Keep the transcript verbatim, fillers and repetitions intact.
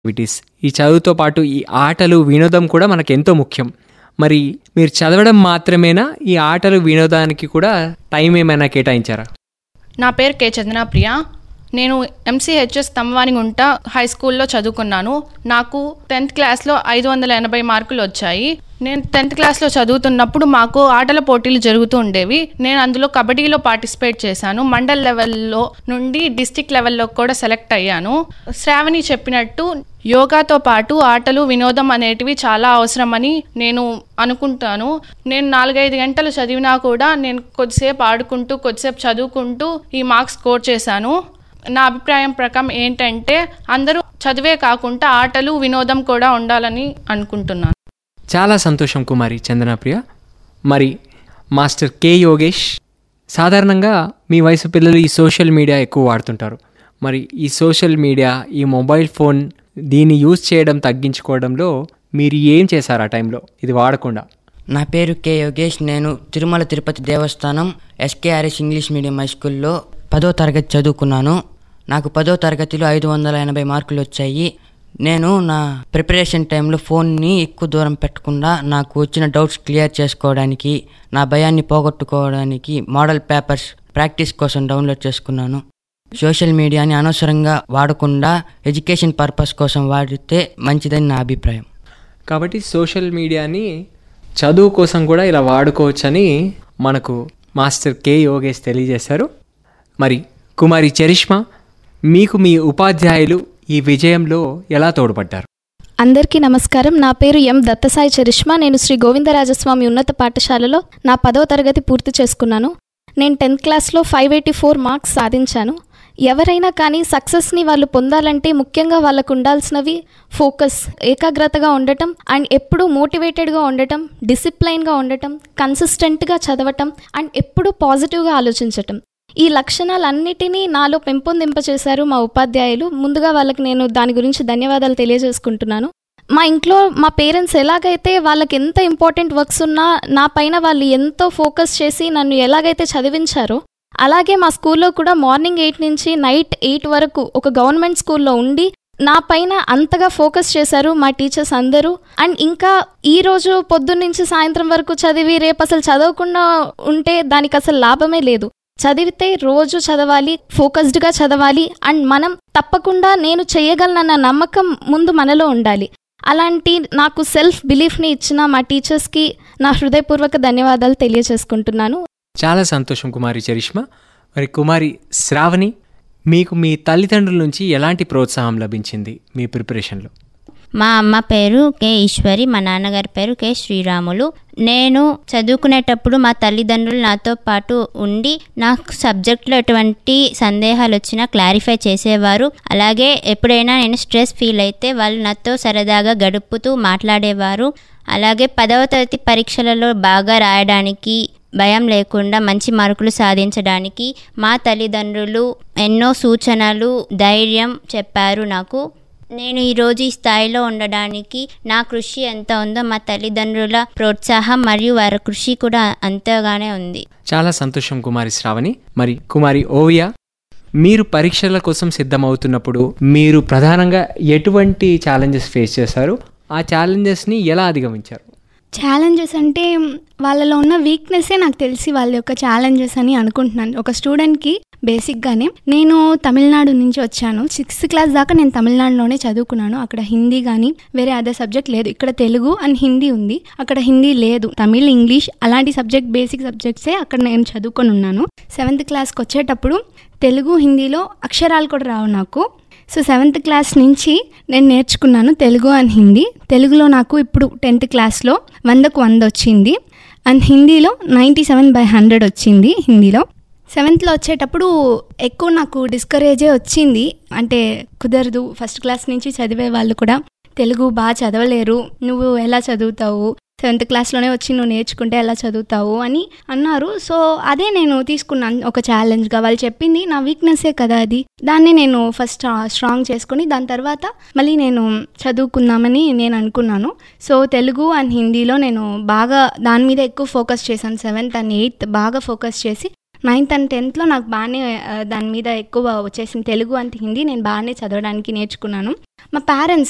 Activities, ఈ చదువుతో పాటు ఈ ఆటలు వినోదం కూడా మనకు ఎంతో ముఖ్యం. మరి మీరు చదవడం మాత్రమేనా, ఈ ఆటలు వినోదానికి కూడా టైం ఏమైనా కేటాయించారా? నా పేరు కే చందనాప్రియ. నేను ఎంసీహెచ్ఎస్ తమ్వానిగుంట హై స్కూల్లో చదువుకున్నాను. నాకు టెన్త్ క్లాస్లో ఐదు వందల ఎనభై మార్కులు వచ్చాయి. నేను టెన్త్ క్లాస్లో చదువుతున్నప్పుడు మాకు ఆటల పోటీలు జరుగుతూ ఉండేవి. నేను అందులో కబడ్డీలో పార్టిసిపేట్ చేశాను. మండల్ లెవెల్లో నుండి డిస్టిక్ లెవెల్లో కూడా సెలెక్ట్ అయ్యాను. శ్రావణి చెప్పినట్టు యోగాతో పాటు ఆటలు వినోదం అనేటివి చాలా అవసరమని నేను అనుకుంటాను. నేను నాలుగైదు గంటలు చదివినా కూడా నేను కొద్దిసేపు ఆడుకుంటూ కొద్దిసేపు చదువుకుంటూ ఈ మార్క్స్ స్కోర్ చేశాను. నా అభిప్రాయం ప్రకారం ఏంటంటే అందరూ చదివే కాకుండా ఆటలు వినోదం కూడా ఉండాలని అనుకుంటున్నాను. చాలా సంతోషం కుమారి చందనాప్రియ. మరి మాస్టర్ కె యోగేష్, సాధారణంగా మీ వయసు పిల్లలు ఈ సోషల్ మీడియా ఎక్కువ వాడుతుంటారు. మరి ఈ సోషల్ మీడియా, ఈ మొబైల్ ఫోన్, దీన్ని యూజ్ చేయడం తగ్గించుకోవడంలో మీరు ఏం చేశారు ఆ టైంలో ఇది వాడకుండా? నా పేరు కె యోగేష్. నేను తిరుమల తిరుపతి దేవస్థానం ఎస్కేఆర్ఎస్ ఇంగ్లీష్ మీడియం హై స్కూల్లో పదో తరగతి చదువుకున్నాను. నాకు పదో తరగతిలో ఐదు వందల ఎనభై మార్కులు వచ్చాయి. నేను నా ప్రిపరేషన్ టైంలో ఫోన్ని ఎక్కువ దూరం పెట్టకుండా నాకు వచ్చిన డౌట్స్ క్లియర్ చేసుకోవడానికి, నా భయాన్ని పోగొట్టుకోవడానికి మోడల్ పేపర్స్ ప్రాక్టీస్ కోసం డౌన్లోడ్ చేసుకున్నాను. సోషల్ మీడియాని అనవసరంగా వాడకుండా ఎడ్యుకేషన్ పర్పస్ కోసం వాడితే మంచిదని నా అభిప్రాయం. కాబట్టి సోషల్ మీడియాని చదువు కోసం కూడా ఇలా వాడుకోవచ్చని మనకు మాస్టర్ కె యోగేష్ తెలియజేశారు. మరి కుమారి చరిష్మా, మీకు మీ ఉపాధ్యాయులు ఈ విజయంలో ఎలా తోడ్పడ్డారు? అందరికీ నమస్కారం. నా పేరు ఎం దత్తసాయి చరిష్మా. నేను శ్రీ గోవిందరాజస్వామి ఉన్నత పాఠశాలలో నా పదవ తరగతి పూర్తి చేసుకున్నాను. నేను టెన్త్ క్లాస్లో ఫైవ్ ఎయిటీ ఫోర్ మార్క్స్ సాధించాను. ఎవరైనా కానీ సక్సెస్ని వాళ్ళు పొందాలంటే ముఖ్యంగా వాళ్ళకు ఉండాల్సినవి ఫోకస్, ఏకాగ్రతగా ఉండటం, అండ్ ఎప్పుడూ మోటివేటెడ్గా ఉండటం, డిసిప్లైన్గా ఉండటం, కన్సిస్టెంట్గా చదవటం, అండ్ ఎప్పుడూ పాజిటివ్గా ఆలోచించటం. ఈ లక్షణాలన్నిటినీ నాలో పెంపొందింపచేశారు మా ఉపాధ్యాయులు. ముందుగా వాళ్ళకి నేను దాని గురించి ధన్యవాదాలు తెలియజేసుకుంటున్నాను. మా ఇంట్లో మా పేరెంట్స్ ఎలాగైతే వాళ్ళకి ఎంత ఇంపార్టెంట్ వర్క్స్ ఉన్నా నా పైన వాళ్ళు ఎంతో ఫోకస్ చేసి నన్ను ఎలాగైతే చదివించారో, అలాగే మా స్కూల్లో కూడా మార్నింగ్ ఎయిట్ నుంచి నైట్ ఎయిట్ వరకు ఒక గవర్నమెంట్ స్కూల్లో ఉండి నా పైన అంతగా ఫోకస్ చేశారు మా టీచర్స్ అందరూ. అండ్ ఇంకా ఈ రోజు పొద్దున్నుంచి సాయంత్రం వరకు చదివి రేపు అసలు చదవకుండా ఉంటే దానికి అసలు లాభమే లేదు. చదివితే రోజు చదవాలి, ఫోకస్డ్గా చదవాలి, అండ్ మనం తప్పకుండా నేను చేయగలనన్న నమ్మకం ముందు మనలో ఉండాలి. అలాంటి నాకు సెల్ఫ్ బిలీఫ్ని ఇచ్చిన మా టీచర్స్కి నా హృదయపూర్వక ధన్యవాదాలు తెలియజేసుకుంటున్నాను. చాలా సంతోషం కుమారి చరిష్మా. మరి కుమారి శ్రావణి, మీకు మీ తల్లిదండ్రుల నుంచి ఎలాంటి ప్రోత్సాహం లభించింది మీ ప్రిపరేషన్లో? మా అమ్మ పేరు కె ఈశ్వరి, మా నాన్నగారి పేరు కె శ్రీరాములు. నేను చదువుకునేటప్పుడు మా తల్లిదండ్రులు నాతో పాటు ఉండి నాకు సబ్జెక్టులో ఎటువంటి సందేహాలు వచ్చినా క్లారిఫై చేసేవారు. అలాగే ఎప్పుడైనా నేను స్ట్రెస్ ఫీల్ అయితే వాళ్ళు నాతో సరదాగా గడుపుతూ మాట్లాడేవారు. అలాగే పదవ తరగతి పరీక్షలలో బాగా రాయడానికి, భయం లేకుండా మంచి మార్కులు సాధించడానికి మా తల్లిదండ్రులు ఎన్నో సూచనలు, ధైర్యం చెప్పారు నాకు. నేను ఈరోజు ఈ స్థాయిలో ఉండడానికి నా కృషి ఎంత ఉందో మా తల్లిదండ్రుల ప్రోత్సాహం మరియు వారి కృషి కూడా అంతగానే ఉంది. చాలా సంతోషం కుమారి శ్రావణి. మరి కుమారి ఓవియా, మీరు పరీక్షల కోసం సిద్ధమవుతున్నప్పుడు మీరు ప్రధానంగా ఎటువంటి ఛాలెంజెస్ ఫేస్ చేశారు? ఆ ఛాలెంజెస్ని ఎలా అధిగమించారు? ఛాలెంజెస్ అంటే వాళ్ళలో ఉన్న వీక్నెస్సే నాకు తెలిసి వాళ్ళ యొక్క ఛాలెంజెస్ అని అనుకుంటున్నాను. ఒక స్టూడెంట్కి బేసిక్గానే, నేను తమిళనాడు నుంచి వచ్చాను. సిక్స్త్ క్లాస్ దాకా నేను తమిళనాడులోనే చదువుకున్నాను. అక్కడ హిందీ కానీ వేరే అదర్ సబ్జెక్ట్ లేదు. ఇక్కడ తెలుగు అండ్ హిందీ ఉంది, అక్కడ హిందీ లేదు. తమిళ్, ఇంగ్లీష్ అలాంటి సబ్జెక్ట్, బేసిక్ సబ్జెక్ట్సే అక్కడ నేను చదువుకొని ఉన్నాను. సెవెంత్ క్లాస్కి వచ్చేటప్పుడు తెలుగు, హిందీలో అక్షరాలు కూడా రావు నాకు. సో సెవెంత్ క్లాస్ నుంచి నేను నేర్చుకున్నాను తెలుగు అండ్ హిందీ. తెలుగులో నాకు ఇప్పుడు టెన్త్ క్లాస్లో వందకు వంద వచ్చింది, అండ్ హిందీలో నైంటీ సెవెన్ బై హండ్రెడ్ వచ్చింది హిందీలో. సెవెంత్లో వచ్చేటప్పుడు ఎక్కువ నాకు డిస్కరేజే వచ్చింది. అంటే కుదరదు, ఫస్ట్ క్లాస్ నుంచి చదివే వాళ్ళు కూడా తెలుగు బాగా చదవలేరు, నువ్వు ఎలా చదువుతావు, సెవెంత్ క్లాస్లోనే వచ్చి నువ్వు నేర్చుకుంటే ఎలా చదువుతావు అని అన్నారు. సో అదే నేను తీసుకున్నాను ఒక ఛాలెంజ్గా. వాళ్ళు చెప్పింది నా వీక్నెస్సే కదా అది, దాన్ని నేను ఫస్ట్ స్ట్రాంగ్ చేసుకుని దాని తర్వాత మళ్ళీ నేను చదువుకుందామని నేను అనుకున్నాను. సో తెలుగు అండ్ హిందీలో నేను బాగా దాని మీద ఎక్కువ ఫోకస్ చేశాను. సెవెంత్ అండ్ ఎయిత్ బాగా ఫోకస్ చేసి నైన్త్ అండ్ టెన్త్లో నాకు బాగానే దాని మీద ఎక్కువ వచ్చేసింది. తెలుగు అండ్ హిందీ నేను బాగానే చదవడానికి నేర్చుకున్నాను. మా పేరెంట్స్